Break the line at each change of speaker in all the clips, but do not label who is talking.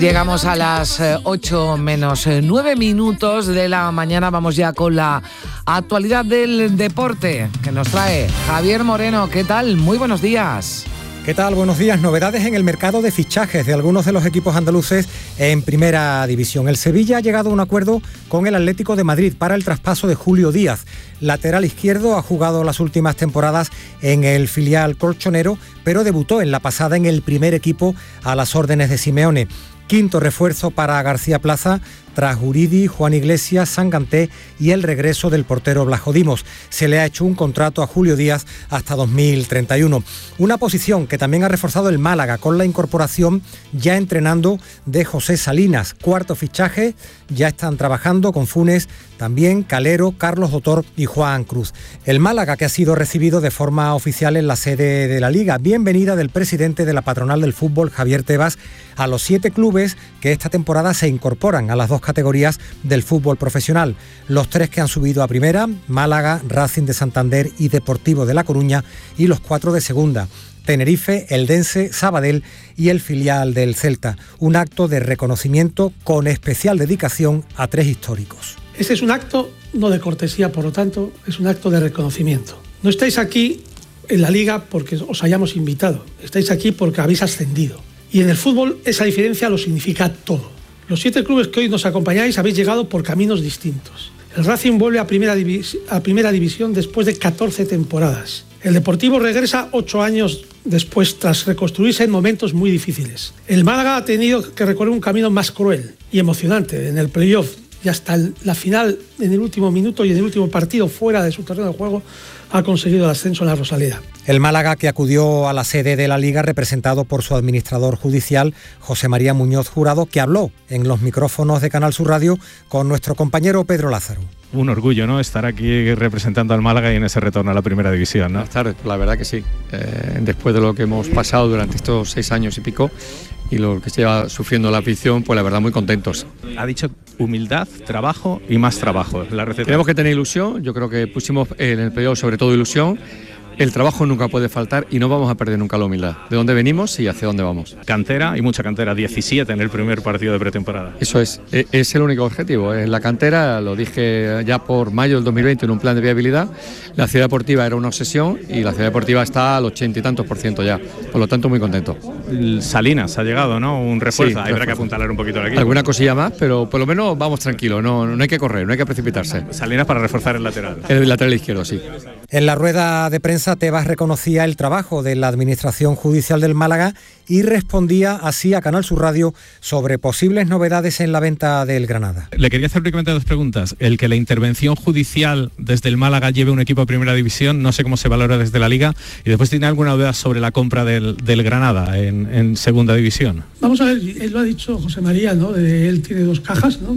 Llegamos a las 8 menos 9 minutos de la mañana. Vamos ya con la actualidad del deporte que nos trae Javier Moreno. ¿Qué tal? Muy buenos días.
¿Qué tal? Buenos días. Novedades en el mercado de fichajes de algunos de los equipos andaluces en primera división. El Sevilla ha llegado a un acuerdo con el Atlético de Madrid para el traspaso de Julio Díaz. Lateral izquierdo, ha jugado las últimas temporadas en el filial colchonero, pero debutó en la pasada en el primer equipo a las órdenes de Simeone. Quinto refuerzo para García Plaza, tras Guridi, Juan Iglesias, Sanganté y el regreso del portero Blajo Dimos. Se le ha hecho un contrato a Julio Díaz hasta 2031. Una posición que también ha reforzado el Málaga con la incorporación ya entrenando de José Salinas. Cuarto fichaje, ya están trabajando con Funes, también Calero, Carlos Dotor y Juan Cruz. El Málaga, que ha sido recibido de forma oficial en la sede de la Liga. Bienvenida del presidente de la patronal del fútbol, Javier Tebas, a los 7 clubes que esta temporada se incorporan a las 2 categorías del fútbol profesional. Los 3 que han subido a primera, Málaga, Racing de Santander y Deportivo de La Coruña, y los 4 de segunda, Tenerife, Eldense, Sabadell y el filial del Celta. Un acto de reconocimiento con especial dedicación a 3 históricos.
Este es un acto no de cortesía, por lo tanto, es un acto de reconocimiento. No estáis aquí en la Liga porque os hayamos invitado, estáis aquí porque habéis ascendido. Y en el fútbol esa diferencia lo significa todo. Los 7 clubes que hoy nos acompañáis habéis llegado por caminos distintos. El Racing vuelve a primera división después de 14 temporadas. El Deportivo regresa 8 años después tras reconstruirse en momentos muy difíciles. El Málaga ha tenido que recorrer un camino más cruel y emocionante en el playoff y hasta la final, en el último minuto y en el último partido fuera de su terreno de juego, ha conseguido el ascenso en la Rosaleda.
El Málaga, que acudió a la sede de la Liga representado por su administrador judicial, José María Muñoz Jurado, que habló en los micrófonos de Canal Sur Radio con nuestro compañero Pedro Lázaro.
Un orgullo, ¿no?, estar aquí representando al Málaga y en ese retorno a la primera división, ¿no?
Buenas tardes, la verdad que sí. Después de lo que hemos pasado durante estos 6 años y pico y lo que se lleva sufriendo la afición, pues la verdad muy contentos.
Ha dicho humildad, trabajo y más trabajo. La receta.
Tenemos que tener ilusión, yo creo que pusimos en el periodo sobre todo ilusión. El trabajo nunca puede faltar y no vamos a perder nunca la humildad. De dónde venimos y hacia dónde vamos.
Cantera y mucha cantera, 17 en el primer partido de pretemporada.
Eso es el único objetivo. Es la cantera, lo dije ya por mayo del 2020 en un plan de viabilidad. La ciudad deportiva era una obsesión y la ciudad deportiva está al 80 y tantos % ya. Por lo tanto, muy contento.
Salinas ha llegado, ¿no? Un refuerzo. Sí, habrá que apuntalar un poquito aquí.
Alguna cosilla más, pero por lo menos vamos tranquilos. No hay que correr, no hay que precipitarse.
Salinas para reforzar el lateral.
El lateral izquierdo, sí.
En la rueda de prensa, Tebas reconocía el trabajo de la Administración Judicial del Málaga y respondía así a Canal Sur Radio sobre posibles novedades en la venta del Granada.
Le quería hacer únicamente 2 preguntas. El que la intervención judicial desde el Málaga lleve un equipo a primera división, no sé cómo se valora desde la Liga, y después tiene alguna duda sobre la compra del Granada en segunda división.
Vamos a ver, él lo ha dicho José María, ¿no? Él tiene 2 cajas, ¿no?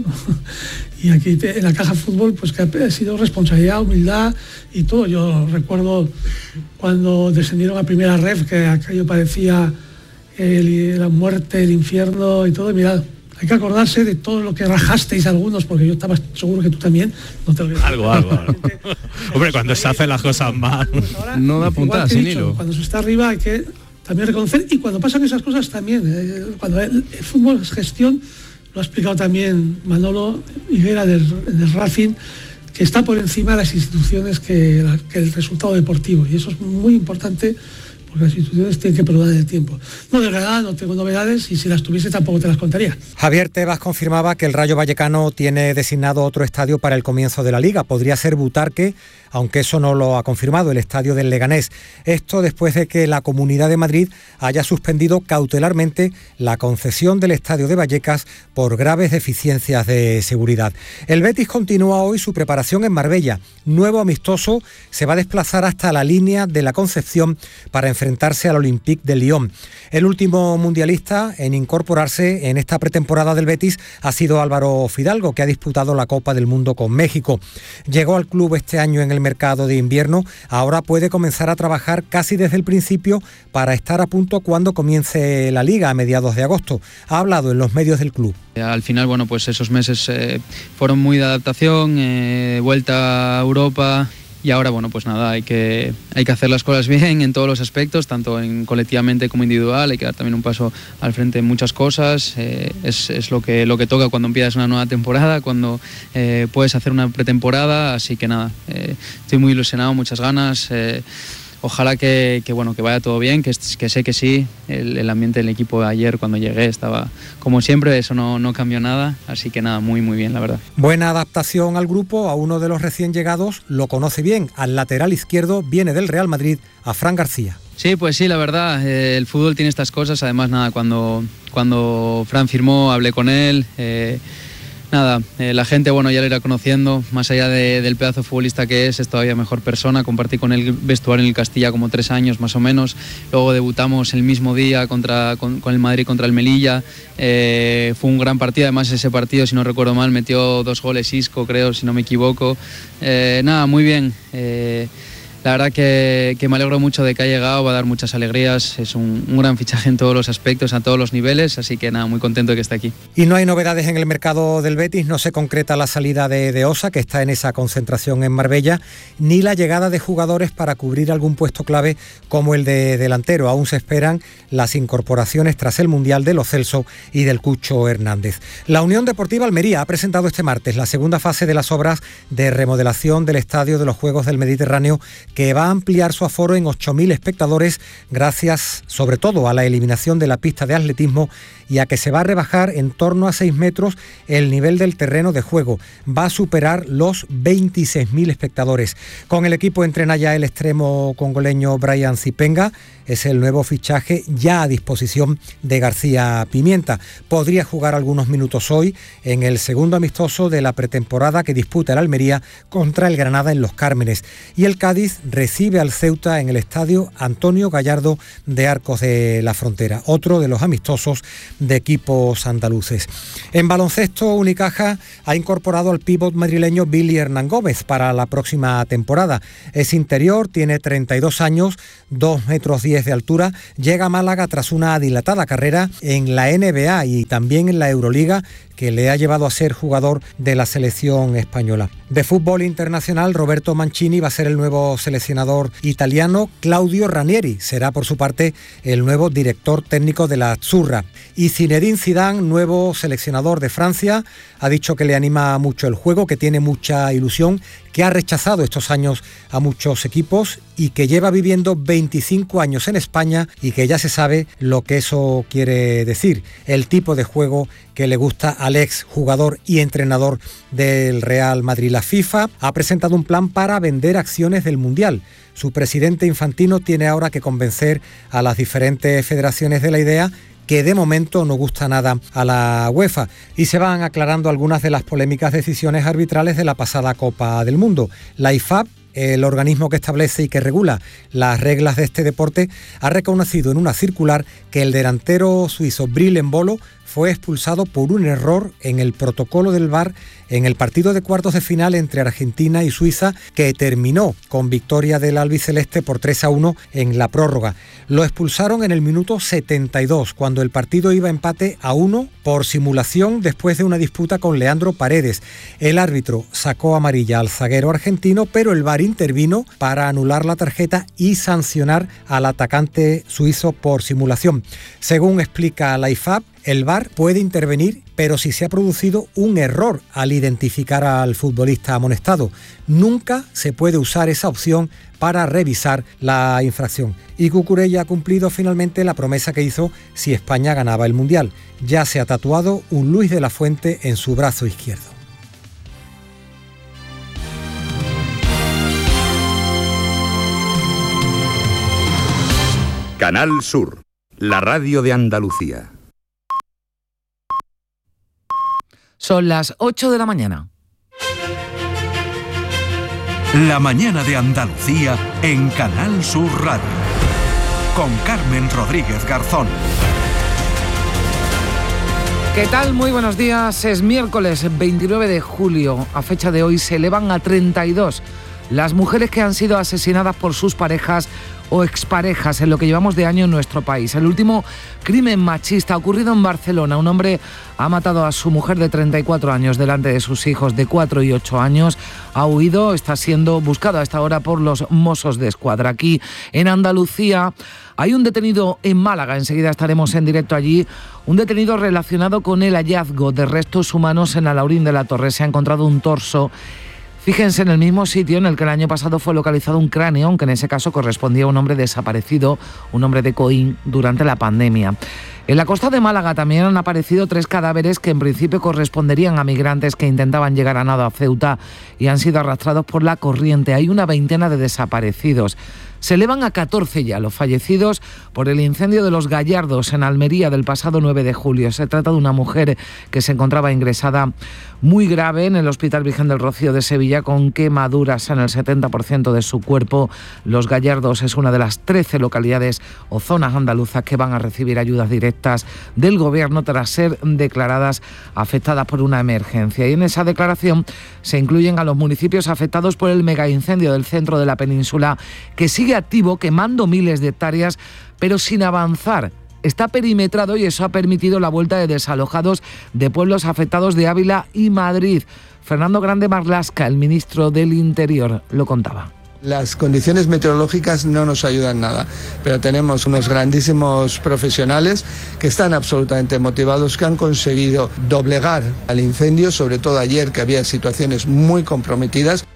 Y aquí en la caja fútbol, pues que ha sido responsabilidad, humildad y todo. Yo recuerdo cuando descendieron a primera ref, que aquello parecía la muerte, el infierno y todo. Y mirad, hay que acordarse de todo lo que rajasteis algunos, porque yo estaba seguro que tú también. No te olvides.
Algo. Hombre, cuando se hacen las cosas mal,
pues ahora,
no da puntada sin hilo.
Cuando se está arriba hay que también reconocer, y cuando pasan esas cosas también. Cuando el fútbol es gestión, lo ha explicado también Manolo Higuera del Racing, que está por encima de las instituciones que el resultado deportivo, y eso es muy importante porque las instituciones tienen que perdurar en el tiempo. No, de verdad, no tengo novedades, y si las tuviese tampoco te las contaría.
Javier Tebas confirmaba que el Rayo Vallecano tiene designado otro estadio para el comienzo de la Liga. Podría ser Butarque, aunque eso no lo ha confirmado el estadio del Leganés. Esto después de que la Comunidad de Madrid haya suspendido cautelarmente la concesión del estadio de Vallecas por graves deficiencias de seguridad. El Betis continúa hoy su preparación en Marbella. Nuevo amistoso, se va a desplazar hasta la línea de la Concepción para enfrentarse al Olympique de Lyon. El último mundialista en incorporarse en esta pretemporada del Betis ha sido Álvaro Fidalgo, que ha disputado la Copa del Mundo con México. Llegó al club este año en el mercado de invierno, ahora puede comenzar a trabajar casi desde el principio para estar a punto cuando comience la Liga a mediados de agosto. Ha hablado en los medios del club.
Al final, pues esos meses fueron muy de adaptación, vuelta a Europa y ahora bueno, pues nada, hay que hacer las cosas bien en todos los aspectos, tanto colectivamente como individual. Hay que dar también un paso al frente en muchas cosas. Es lo que toca cuando empiezas una nueva temporada, cuando puedes hacer una pretemporada, así que nada, estoy muy ilusionado, muchas ganas. Ojalá que vaya todo bien, que sé que sí. El ambiente del equipo ayer cuando llegué estaba como siempre, eso no cambió nada, así que nada, muy muy bien, la verdad.
Buena adaptación al grupo, a uno de los recién llegados lo conoce bien, al lateral izquierdo viene del Real Madrid, a Fran García.
Sí, pues sí, la verdad, el fútbol tiene estas cosas, además nada, cuando Fran firmó hablé con él. La gente ya lo irá conociendo, más allá del pedazo futbolista que es todavía mejor persona. Compartí con él vestuario en el Castilla como 3 años más o menos, luego debutamos el mismo día con el Madrid contra el Melilla. Fue un gran partido, además ese partido, si no recuerdo mal, metió 2 goles Isco, creo, si no me equivoco. Muy bien. La verdad que me alegro mucho de que ha llegado, va a dar muchas alegrías, es un gran fichaje en todos los aspectos, a todos los niveles, así que nada, muy contento de que esté aquí.
Y no hay novedades en el mercado del Betis, no se concreta la salida de Osa, que está en esa concentración en Marbella, ni la llegada de jugadores para cubrir algún puesto clave como el de delantero. Aún se esperan las incorporaciones tras el Mundial de Lo Celso y del Cucho Hernández. La Unión Deportiva Almería ha presentado este martes la segunda fase de las obras de remodelación del Estadio de los Juegos del Mediterráneo, que va a ampliar su aforo en 8.000 espectadores gracias sobre todo a la eliminación de la pista de atletismo y a que se va a rebajar en torno a 6 metros el nivel del terreno de juego. Va a superar los 26.000 espectadores. Con el equipo entrena ya el extremo congoleño Brian Zipenga, es el nuevo fichaje ya a disposición de García Pimienta. Podría jugar algunos minutos hoy en el segundo amistoso de la pretemporada que disputa el Almería contra el Granada en Los Cármenes. Y el Cádiz recibe al Ceuta en el estadio Antonio Gallardo de Arcos de la Frontera, otro de los amistosos de equipos andaluces. En baloncesto, Unicaja ha incorporado al pívot madrileño Billy Hernán Gómez para la próxima temporada. Es interior, tiene 32 años, 2,10 metros de altura, llega a Málaga tras una dilatada carrera en la NBA y también en la Euroliga, que le ha llevado a ser jugador de la selección española. De fútbol internacional, Roberto Mancini va a ser el nuevo seleccionador italiano. Claudio Ranieri será por su parte el nuevo director técnico de la Azzurra. Y Zinedine Zidane, nuevo seleccionador de Francia, ha dicho que le anima mucho el juego, que tiene mucha ilusión, que ha rechazado estos años a muchos equipos y que lleva viviendo 25 años en España y que ya se sabe lo que eso quiere decir, el tipo de juego que le gusta al ex jugador y entrenador del Real Madrid. La FIFA ha presentado un plan para vender acciones del Mundial. Su presidente Infantino tiene ahora que convencer a las diferentes federaciones de la idea, que de momento no gusta nada a la UEFA, y se van aclarando algunas de las polémicas decisiones arbitrales de la pasada Copa del Mundo. La IFAB, el organismo que establece y que regula las reglas de este deporte, ha reconocido en una circular que el delantero suizo Bril Embolo fue expulsado por un error en el protocolo del VAR en el partido de cuartos de final entre Argentina y Suiza, que terminó con victoria del albiceleste por 3-1 en la prórroga. Lo expulsaron en el minuto 72, cuando el partido iba empate a 1 por simulación después de una disputa con Leandro Paredes. El árbitro sacó amarilla al zaguero argentino, pero el VAR intervino para anular la tarjeta y sancionar al atacante suizo por simulación. Según explica la IFAB, el VAR puede intervenir, pero si se ha producido un error al identificar al futbolista amonestado. Nunca se puede usar esa opción para revisar la infracción. Y Cucurella ha cumplido finalmente la promesa que hizo si España ganaba el Mundial. Ya se ha tatuado un Luis de la Fuente en su brazo izquierdo.
Canal Sur, la radio de Andalucía.
Son las 8 de la mañana.
La mañana de Andalucía en Canal Sur Radio. Con Carmen Rodríguez Garzón.
¿Qué tal? Muy buenos días. Es miércoles 29 de julio. A fecha de hoy se elevan a 32 las mujeres que han sido asesinadas por sus parejas o exparejas en lo que llevamos de año en nuestro país. El último crimen machista ocurrido en Barcelona. Un hombre ha matado a su mujer de 34 años delante de sus hijos de 4 y 8 años. Ha huido, está siendo buscado a esta hora por los Mossos de Escuadra. Aquí en Andalucía hay un detenido en Málaga, enseguida estaremos en directo allí, un detenido relacionado con el hallazgo de restos humanos en Alhaurín de la Torre. Se ha encontrado un torso, fíjense, en el mismo sitio en el que el año pasado fue localizado un cráneo, aunque en ese caso correspondía a un hombre desaparecido, un hombre de Coín, durante la pandemia. En la costa de Málaga también han aparecido 3 cadáveres que en principio corresponderían a migrantes que intentaban llegar a nado a Ceuta y han sido arrastrados por la corriente. Hay una veintena de desaparecidos. Se elevan a 14 ya los fallecidos por el incendio de Los Gallardos en Almería del pasado 9 de julio. Se trata de una mujer que se encontraba ingresada muy grave en el Hospital Virgen del Rocío de Sevilla con quemaduras en el 70% de su cuerpo. Los Gallardos es una de las 13 localidades o zonas andaluzas que van a recibir ayudas directas del Gobierno tras ser declaradas afectadas por una emergencia. Y en esa declaración se incluyen a los municipios afectados por el megaincendio del centro de la península, que sigue activo, quemando miles de hectáreas, pero sin avanzar. Está perimetrado y eso ha permitido la vuelta de desalojados de pueblos afectados de Ávila y Madrid. Fernando Grande Marlaska, el ministro del Interior, lo contaba.
Las condiciones meteorológicas no nos ayudan nada, pero tenemos unos grandísimos profesionales que están absolutamente motivados, que han conseguido doblegar al incendio, sobre todo ayer, que había situaciones muy comprometidas.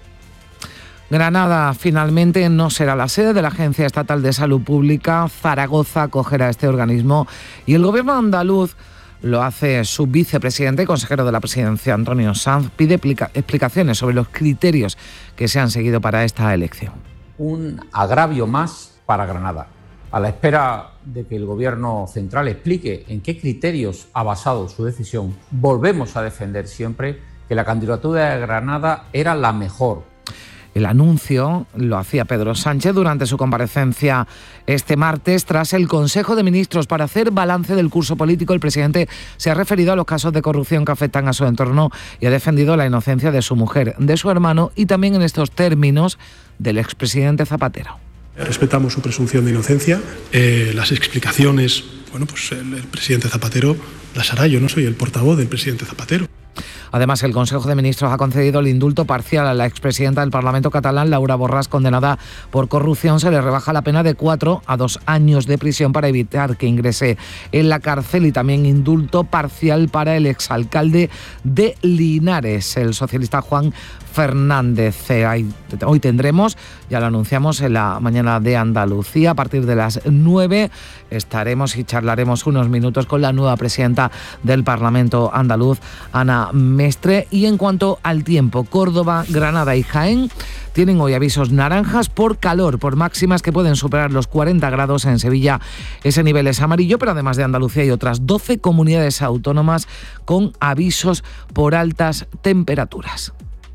Granada finalmente no será la sede de la Agencia Estatal de Salud Pública. Zaragoza acogerá este organismo y el Gobierno andaluz, lo hace su vicepresidente y consejero de la Presidencia, Antonio Sanz, pide explicaciones sobre los criterios que se han seguido para esta elección.
Un agravio más para Granada. A la espera de que el Gobierno central explique en qué criterios ha basado su decisión, volvemos a defender siempre que la candidatura de Granada era la mejor.
El anuncio lo hacía Pedro Sánchez durante su comparecencia este martes tras el Consejo de Ministros para hacer balance del curso político. El presidente se ha referido a los casos de corrupción que afectan a su entorno y ha defendido la inocencia de su mujer, de su hermano y también en estos términos del expresidente Zapatero.
Respetamos su presunción de inocencia. Las explicaciones, pues el presidente Zapatero las hará. Yo no soy el portavoz del presidente Zapatero.
Además, el Consejo de Ministros ha concedido el indulto parcial a la expresidenta del Parlamento catalán, Laura Borràs, condenada por corrupción. Se le rebaja la pena de 4 a 2 años de prisión para evitar que ingrese en la cárcel, y también indulto parcial para el exalcalde de Linares, el socialista Juan Fernández. Hoy tendremos, ya lo anunciamos, en la mañana de Andalucía, a partir de las 9 estaremos y charlaremos unos minutos con la nueva presidenta del Parlamento andaluz, Ana Mestre. Y en cuanto al tiempo, Córdoba, Granada y Jaén tienen hoy avisos naranjas por calor, por máximas que pueden superar los 40 grados. En Sevilla ese nivel es amarillo, pero además de Andalucía hay otras 12 comunidades autónomas con avisos por altas temperaturas.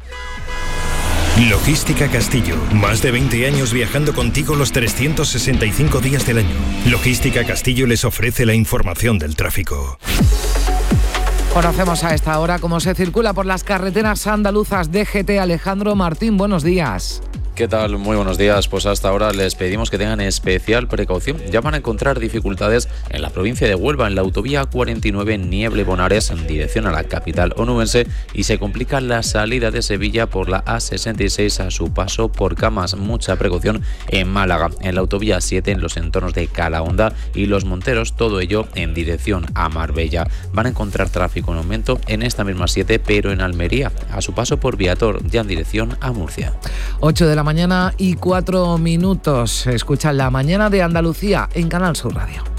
Logística Castillo, más de 20 años viajando contigo los 365 días del año. Logística Castillo les ofrece la información del tráfico.
Conocemos a esta hora cómo se circula por las carreteras andaluzas. DGT, Alejandro Martín, buenos días.
¿Qué tal? Muy buenos días. Pues hasta ahora les pedimos que tengan especial precaución. Ya van a encontrar dificultades en la provincia de Huelva, en la autovía 49 Nieble-Bonares, en dirección a la capital onubense, y se complica la salida de Sevilla por la A66 a su paso por Camas. Mucha precaución en Málaga, en la autovía 7 en los entornos de Calahonda y Los Monteros, todo ello en dirección a Marbella. Van a encontrar tráfico en aumento en esta misma 7, pero en Almería, a su paso por Viator, ya en dirección a Murcia.
8 de la mañana y 4 minutos. Escuchan La Mañana de Andalucía en Canal Sur Radio.